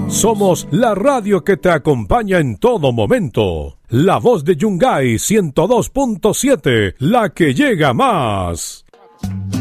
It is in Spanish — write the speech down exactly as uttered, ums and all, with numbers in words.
Somos la radio que te acompaña en todo momento. La voz de Yungay ciento dos punto siete, la que llega más.